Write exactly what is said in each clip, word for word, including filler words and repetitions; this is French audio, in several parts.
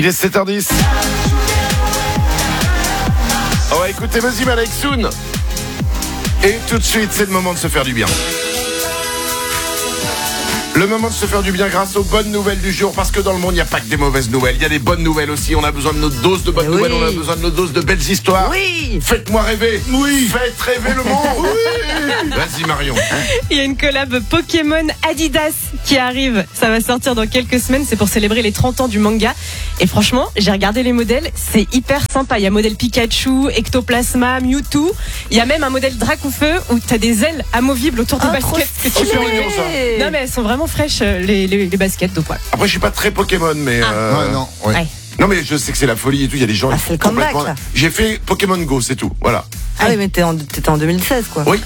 Il est sept heures dix. On va écouter Mozim avec Soon. Et tout de suite, c'est le moment de se faire du bien. Le moment de se faire du bien grâce aux bonnes nouvelles du jour, parce que dans le monde, il n'y a pas que des mauvaises nouvelles, il y a des bonnes nouvelles aussi. On a besoin de notre dose de bonnes oui. nouvelles, on a besoin de notre dose de belles histoires. Oui. Faites-moi rêver. Oui. Faites rêver le monde. Oui. Vas-y Marion. Il y a une collab Pokémon Adidas qui arrive. Ça va sortir dans quelques semaines. C'est pour célébrer les trente ans du manga. Et franchement, j'ai regardé les modèles. C'est hyper sympa. Il y a modèle Pikachu, Ectoplasma, Mewtwo. Il y a même un modèle Dracofeu où tu as des ailes amovibles autour des Ah, baskets. Que tu c'est peux mignon, ça. Non mais elles sont vraiment fraîches les, les, les baskets de poil. Après, je suis pas très Pokémon, mais. Ah. Euh... Ouais, non, ouais. Ouais. Non, mais je sais que c'est la folie et tout. Il y a des gens. Ah, ils c'est font le comeback, complètement- là. J'ai fait Pokémon Go, c'est tout. Voilà. Ah oui, mais t'étais en, t'étais en deux mille seize, quoi. Oui.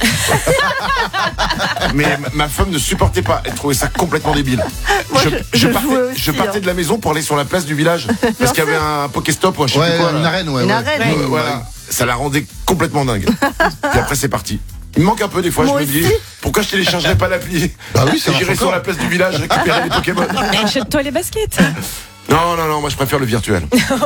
Mais ma- ma femme ne supportait pas. Elle trouvait ça complètement débile. Moi, je- je partais, jouais aussi, je partais hein. de la maison pour aller sur la place du village parce qu'il y avait un Pokéstop ou je sais Ouais, plus quoi. une là. arène, ouais. Une ouais. arène. Ouais, Euh, ouais. voilà. Ça la rendait complètement dingue. Puis après, c'est parti. Il me manque un peu des fois. Moi je me dis aussi. pourquoi je téléchargerais pas l'appli. Bah oui, c'est Et j'irai un sur la place du village récupérer les Pokémon. Mais achète-toi les baskets. Non, non, non. Moi, je préfère le virtuel.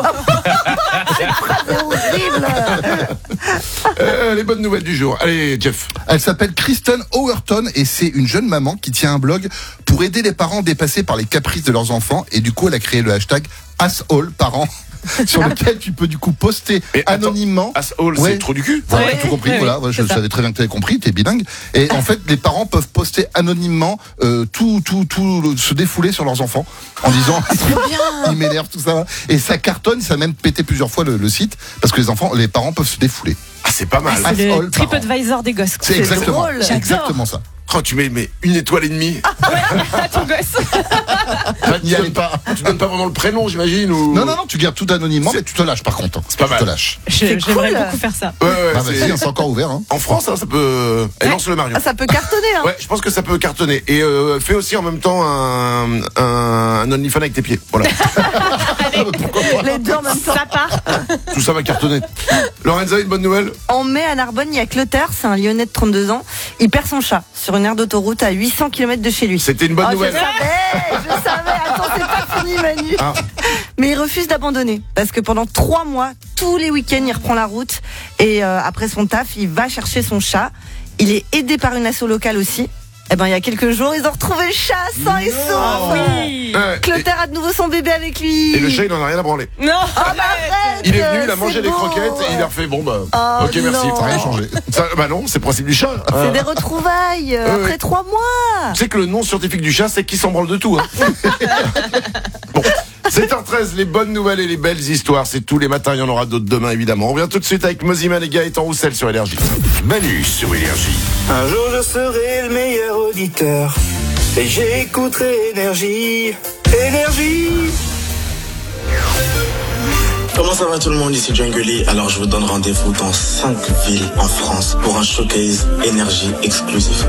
C'est horrible. Euh, les bonnes nouvelles du jour. Allez, Jeff. Elle s'appelle Kristen Overton et c'est une jeune maman qui tient un blog pour aider les parents dépassés par les caprices de leurs enfants. Et du coup, elle a créé le hashtag AssAllParents sur lequel tu peux du coup poster Et attends, anonymement. Asshole, Ouais. c'est trop du cul. Voilà, Ouais, t'as tout compris. ouais, Voilà, oui, Ouais, je c'est ça. savais très bien que tu avais compris, t'es bilingue. Et en fait, les parents peuvent poster anonymement euh, tout, tout, tout, le- se défouler sur leurs enfants en disant ils m'énervent, tout ça. Et ça cartonne, ça a même pété plusieurs fois le, le site parce que les enfants, les parents peuvent se défouler. Ah, c'est pas mal. Ah, C'est All le parents. TripAdvisor des gosses. C'est exactement, drôle. c'est exactement ça. Oh, tu mets mais une étoile et demie. À ton gosse. N'y allez pas. Tu donnes pas vraiment le prénom, j'imagine ou... Non, non, non, tu gardes tout anonymement, C'est- mais tu te lâches par contre. C'est pas Tu mal. te lâches. Je- C'est J'aimerais cool. beaucoup faire ça. Ouais, ouais, Ah, c'est- vas-y, c'est encore ouvert. Hein. En France, hein, ça peut. Et lance le Marion. Ah, ça peut cartonner, hein. Ouais, je pense que ça peut cartonner. Et euh, fais aussi en même temps un, un, un OnlyFans avec tes pieds. Voilà. Les deux en même temps. Ça part. Tout ça va cartonner. Lorenza, une bonne nouvelle? En mai, à Narbonne, il y a Clotaire, c'est un Lyonnais de trente-deux ans. Il perd son chat sur une aire d'autoroute à huit cents kilomètres de chez lui. C'était une bonne Oh, je nouvelle. savais, je savais. Attends, c'est pas fini, Manu. Ah. Mais il refuse d'abandonner parce que pendant trois mois, tous les week-ends, il reprend la route et euh, après son taf, il va chercher son chat. Il est aidé par une asso locale aussi. Eh ben, il y a quelques jours, ils ont retrouvé le chat sain et sauf. Oui. Ouais, Clotaire a de nouveau son bébé avec lui. et, et le chat, il en a rien à branler. Non. Ah bah arrête. Il est venu, il a c'est mangé les beau. croquettes et il a refait bon bah. Oh, ok, merci. non. Ça n'a rien changé. Ça, bah non, c'est le principe du chat. C'est Euh, des retrouvailles euh, ouais. après trois mois. Tu sais que le nom scientifique du chat, c'est qu'il s'en branle de tout. Hein. Bon, sept heures treize, les bonnes nouvelles et les belles histoires, c'est tous les matins, il y en aura d'autres demain évidemment. On revient tout de suite avec Mozima et Gaëtan Roussel sur Énergie. Manu sur Énergie. Un jour je serai le meilleur auditeur et j'écouterai Énergie. Énergie. Comment ça va tout le monde, ici Jungle. Alors je vous donne rendez-vous dans cinq villes en France pour un showcase Énergie exclusif.